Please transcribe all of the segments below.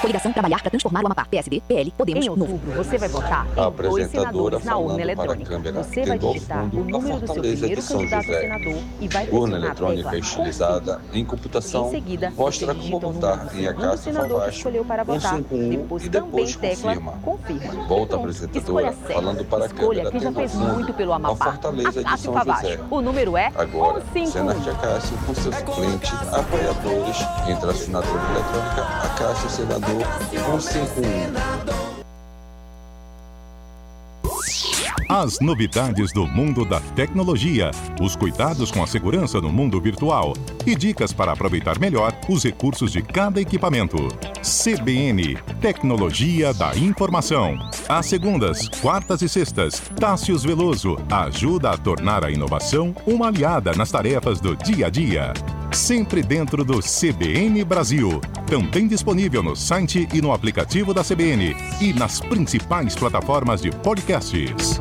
Coligação Trabalhar para Transformar o Amapá. PSD, PL, Podemos, Em outubro, você vai votar A em 2 apresentadora senadores na urna falando para a eletrônica. câmera, Você vai tendo ao digitar o fundo a número do seu Fortaleza primeiro de São candidato a José. senador e vai Urna pressionar a eletrônica tecla estilizada em Em computação seguida, mostra você como digita o votar número do em segundo Acácio senador que Favacho escolheu para votar. 151 Depois e também depois tecla confirma. confirma. Volta a Pronto, apresentadora escolha certa. falando para a Escolha câmera, quem já tendo ao fez fundo muito pelo a Amapá. Fortaleza de Acácio São Favacho. José. O número é Agora, 151. Senarte Acácio com seu suplente, apoiadores, entre assinatura eletrônica, Acácio Senador 151. As novidades do mundo da tecnologia, os cuidados com a segurança no mundo virtual e dicas para aproveitar melhor os recursos de cada equipamento. CBN, Tecnologia da Informação. Às segundas, quartas e sextas, Tássius Veloso ajuda a tornar a inovação uma aliada nas tarefas do dia a dia. Sempre dentro do CBN Brasil. Também disponível no site e no aplicativo da CBN e nas principais plataformas de podcasts.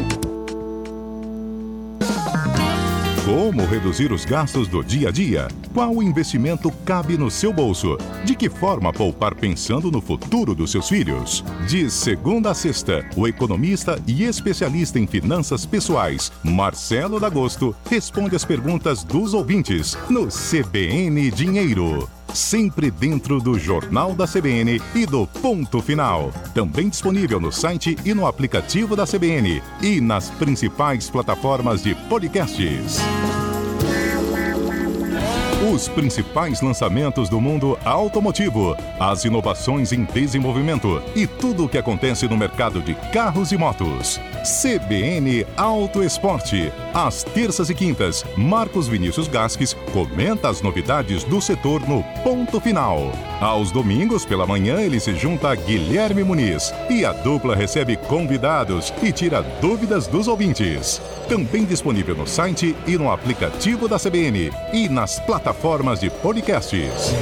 Como reduzir os gastos do dia a dia? Qual investimento cabe no seu bolso? De que forma poupar pensando no futuro dos seus filhos? De segunda a sexta, o economista e especialista em finanças pessoais, Marcelo D'Agosto, responde as perguntas dos ouvintes no CBN Dinheiro. Sempre dentro do Jornal da CBN e do Ponto Final. Também disponível no site e no aplicativo da CBN e nas principais plataformas de podcasts. Os principais lançamentos do mundo automotivo, as inovações em desenvolvimento e tudo o que acontece no mercado de carros e motos. CBN Auto Esporte. Às terças e quintas, Marcos Vinícius Gasques comenta as novidades do setor no Ponto Final. Aos domingos, pela manhã, ele se junta a Guilherme Muniz e a dupla recebe convidados e tira dúvidas dos ouvintes. Também disponível no site e no aplicativo da CBN e nas plataformas de podcasts.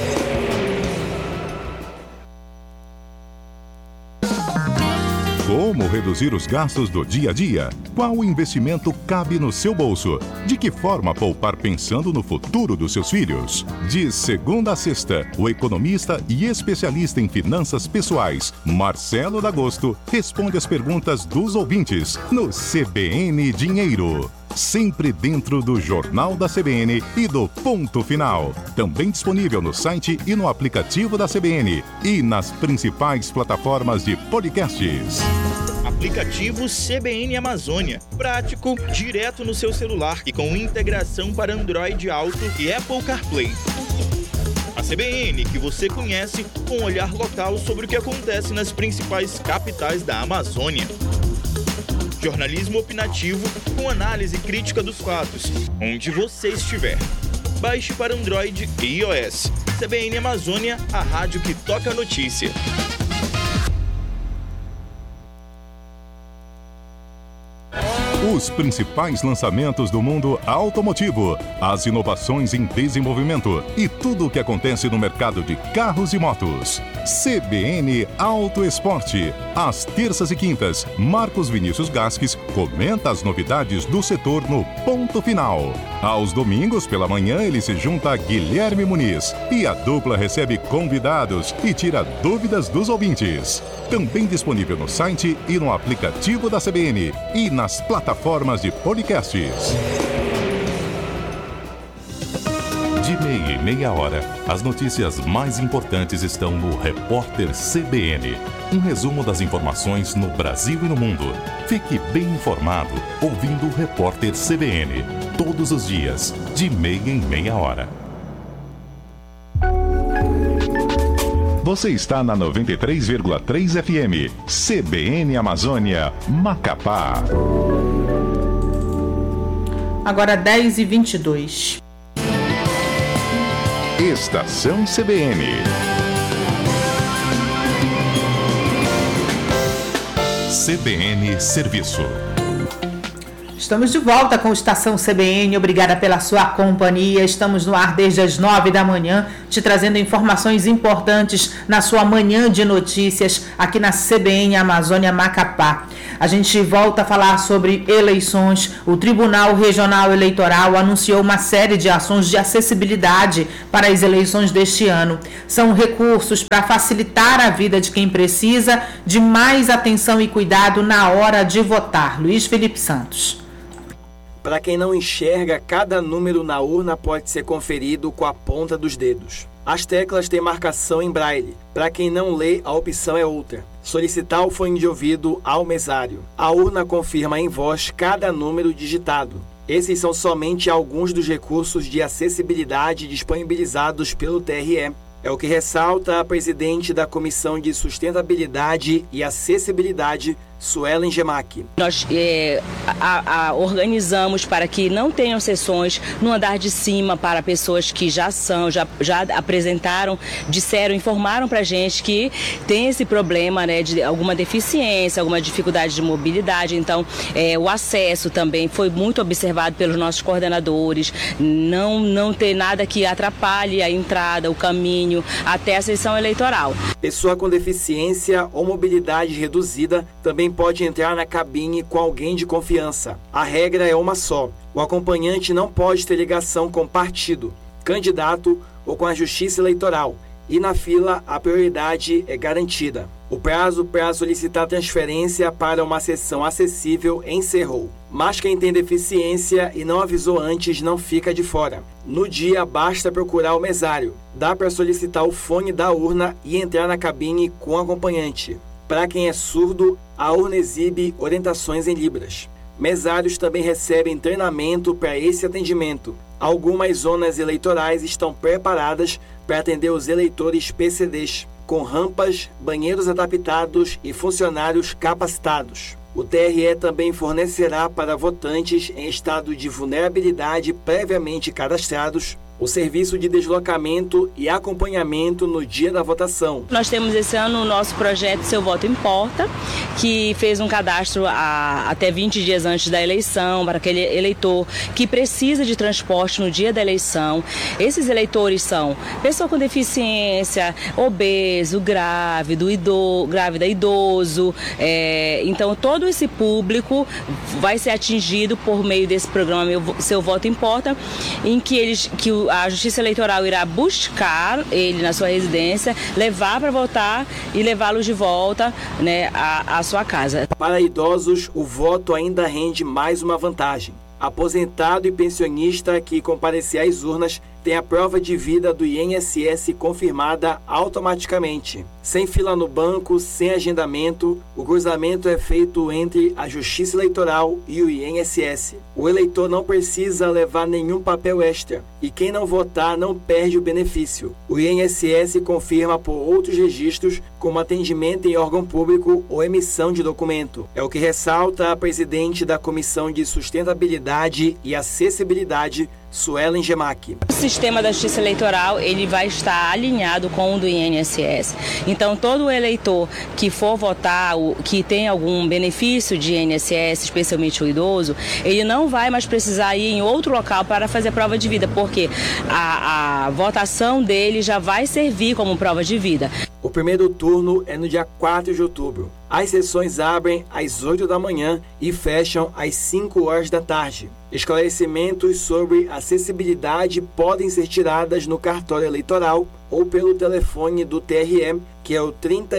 Como reduzir os gastos do dia a dia? Qual investimento cabe no seu bolso? De que forma poupar pensando no futuro dos seus filhos? De segunda a sexta, o economista e especialista em finanças pessoais, Marcelo D'Agosto, responde as perguntas dos ouvintes no CBN Dinheiro. Sempre dentro do Jornal da CBN e do Ponto Final. Também disponível no site e no aplicativo da CBN e nas principais plataformas de podcasts. Aplicativo CBN Amazônia. Prático, direto no seu celular e com integração para Android Auto e Apple CarPlay. A CBN que você conhece com um olhar local sobre o que acontece nas principais capitais da Amazônia. Jornalismo opinativo com análise crítica dos fatos, onde você estiver. Baixe para Android e iOS. CBN Amazônia, a rádio que toca a notícia. Os principais lançamentos do mundo automotivo, as inovações em desenvolvimento e tudo o que acontece no mercado de carros e motos. CBN Auto Esporte. Às terças e quintas, Marcos Vinícius Gasques comenta as novidades do setor no Ponto Final. Aos domingos, pela manhã, ele se junta a Guilherme Muniz e a dupla recebe convidados e tira dúvidas dos ouvintes. Também disponível no site e no aplicativo da CBN e nas plataformas de podcasts. De meia em meia hora, as notícias mais importantes estão no Repórter CBN. Um resumo das informações no Brasil e no mundo. Fique bem informado ouvindo o Repórter CBN. Todos os dias, de meia em meia hora. Você está na 93,3 FM. CBN Amazônia, Macapá. Agora 10h22. Estação CBN. CBN Serviço. Estamos de volta com o Estação CBN, obrigada pela sua companhia. Estamos no ar desde as 9 da manhã, te trazendo informações importantes na sua manhã de notícias aqui na CBN Amazônia Macapá. A gente volta a falar sobre eleições. O Tribunal Regional Eleitoral anunciou uma série de ações de acessibilidade para as eleições deste ano. São recursos para facilitar a vida de quem precisa de mais atenção e cuidado na hora de votar. Luiz Felipe Santos. Para quem não enxerga, cada número na urna pode ser conferido com a ponta dos dedos. As teclas têm marcação em braille. Para quem não lê, a opção é outra. Solicitar o fone de ouvido ao mesário. A urna confirma em voz cada número digitado. Esses são somente alguns dos recursos de acessibilidade disponibilizados pelo TRE. É o que ressalta a presidente da Comissão de Sustentabilidade e Acessibilidade, Suelen Gemac. Nós organizamos para que não tenham sessões no andar de cima para pessoas que já apresentaram, informaram para a gente que tem esse problema, né, de alguma deficiência, alguma dificuldade de mobilidade. Então, o acesso também foi muito observado pelos nossos coordenadores, não ter nada que atrapalhe a entrada, o caminho até a sessão eleitoral. Pessoa com deficiência ou mobilidade reduzida também pode entrar na cabine com alguém de confiança. A regra é uma só. O acompanhante não pode ter ligação com partido, candidato ou com a Justiça Eleitoral. E na fila, a prioridade é garantida. O prazo para solicitar transferência para uma sessão acessível encerrou. Mas quem tem deficiência e não avisou antes não fica de fora. No dia, basta procurar o mesário. Dá para solicitar o fone da urna e entrar na cabine com acompanhante. Para quem é surdo, a urna exibe orientações em Libras. Mesários também recebem treinamento para esse atendimento. Algumas zonas eleitorais estão preparadas para atender os eleitores PCDs, com rampas, banheiros adaptados e funcionários capacitados. O TRE também fornecerá para votantes em estado de vulnerabilidade previamente cadastrados o serviço de deslocamento e acompanhamento no dia da votação. Nós temos esse ano o nosso projeto Seu Voto Importa, que fez um cadastro até 20 dias antes da eleição, para aquele eleitor que precisa de transporte no dia da eleição. Esses eleitores são pessoa com deficiência, obeso, grávida, idoso. Então, todo esse público vai ser atingido por meio desse programa Seu Voto Importa, em que a Justiça Eleitoral irá buscar ele na sua residência, levar para votar e levá-los de volta, né, à sua casa. Para idosos, o voto ainda rende mais uma vantagem. Aposentado e pensionista que comparecer às urnas tem a prova de vida do INSS confirmada automaticamente. Sem fila no banco, sem agendamento, o cruzamento é feito entre a Justiça Eleitoral e o INSS. O eleitor não precisa levar nenhum papel extra e quem não votar não perde o benefício. O INSS confirma por outros registros, como atendimento em órgão público ou emissão de documento. É o que ressalta a presidente da Comissão de Sustentabilidade e Acessibilidade, Suelen Gemac. O sistema da Justiça Eleitoral ele vai estar alinhado com o do INSS. Então, todo eleitor que for votar, que tem algum benefício de INSS, especialmente o idoso, ele não vai mais precisar ir em outro local para fazer a prova de vida, porque a votação dele já vai servir como prova de vida. O primeiro turno é no dia 4 de outubro. As sessões abrem às 8 da manhã e fecham às 5 horas da tarde. Esclarecimentos sobre acessibilidade podem ser tiradas no cartório eleitoral ou pelo telefone do TRE, que é o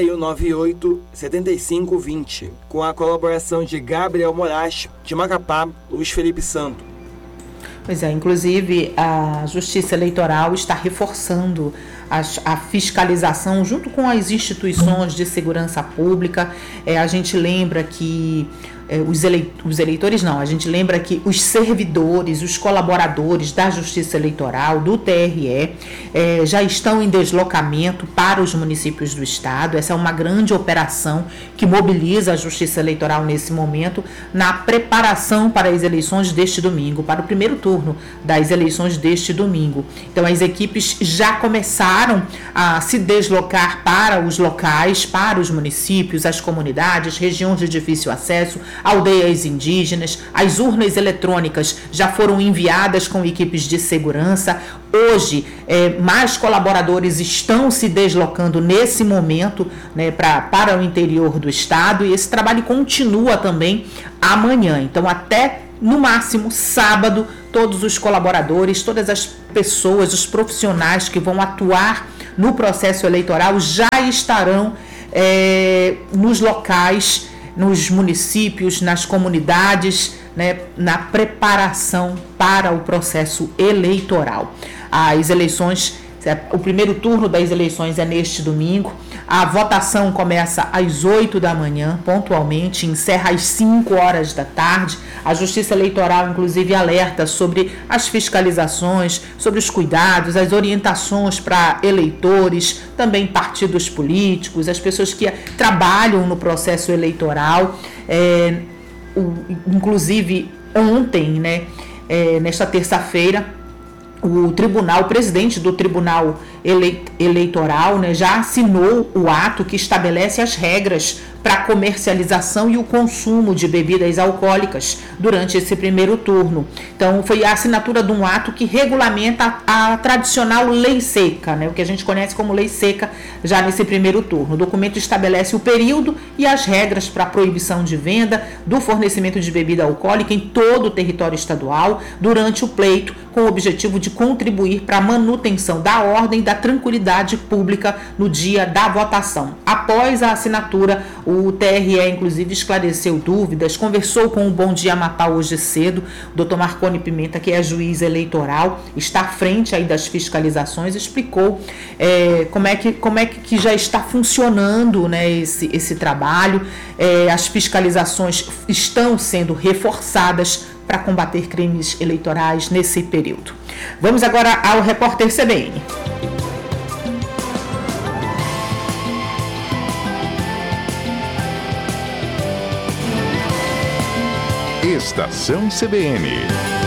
3198-7520, com a colaboração de Gabriel Moraes, de Macapá, Luiz Felipe Santos. Pois é, inclusive a Justiça Eleitoral está reforçando a fiscalização junto com as instituições de segurança pública. A gente lembra que os eleitores não, a gente lembra que os servidores, os colaboradores da Justiça Eleitoral, do TRE, já estão em deslocamento para os municípios do estado. Essa é uma grande operação que mobiliza a Justiça Eleitoral nesse momento, na preparação para as eleições deste domingo, para o primeiro turno das eleições deste domingo. Então, as equipes já começaram a se deslocar para os locais, para os municípios, as comunidades, regiões de difícil acesso, aldeias indígenas. As urnas eletrônicas já foram enviadas com equipes de segurança. Hoje, mais colaboradores estão se deslocando nesse momento, né, para o interior do estado, e esse trabalho continua também amanhã. Então, até no máximo sábado, todos os colaboradores, todas as pessoas, os profissionais que vão atuar no processo eleitoral já estarão nos locais, nos municípios, nas comunidades, né, na preparação para o processo eleitoral. As eleições, o primeiro turno das eleições é neste domingo. A votação começa às 8 da manhã, pontualmente, encerra às 5 horas da tarde. A Justiça Eleitoral, inclusive, alerta sobre as fiscalizações, sobre os cuidados, as orientações para eleitores, também partidos políticos, as pessoas que trabalham no processo eleitoral. Inclusive, ontem, né, nesta terça-feira, o presidente do Tribunal Eleitoral, né, já assinou o ato que estabelece as regras para a comercialização e o consumo de bebidas alcoólicas durante esse primeiro turno. Então, foi a assinatura de um ato que regulamenta a tradicional lei seca, né, o que a gente conhece como lei seca já nesse primeiro turno. O documento estabelece o período e as regras para a proibição de venda do fornecimento de bebida alcoólica em todo o território estadual durante o pleito, com o objetivo de contribuir para a manutenção da ordem e da tranquilidade pública no dia da votação. Após a assinatura, o TRE, inclusive, esclareceu dúvidas, conversou com o Bom Dia Amapá hoje cedo. O Dr. Marconi Pimenta, que é juiz eleitoral, está à frente aí das fiscalizações, explicou como é que já está funcionando, né, esse trabalho. As fiscalizações estão sendo reforçadas para combater crimes eleitorais nesse período. Vamos agora ao repórter CBN. Estação CBN.